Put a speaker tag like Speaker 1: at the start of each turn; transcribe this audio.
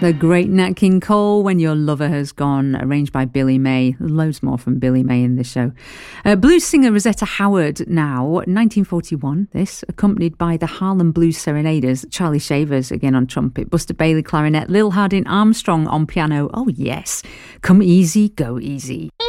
Speaker 1: The great Nat King Cole, When Your Lover Has Gone, arranged by Billy May. Loads more from Billy May in this show. Blues singer Rosetta Howard now, 1941, this, accompanied by the Harlem Blues Serenaders, Charlie Shavers again on trumpet, Buster Bailey clarinet, Lil Hardin Armstrong on piano. Oh yes, Come Easy, Go Easy.